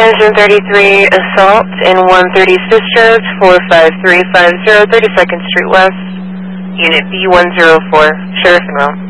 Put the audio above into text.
Engine 33, assault in 130's discharge, 45350, 32nd Street West, Unit B104, Sheriff en route.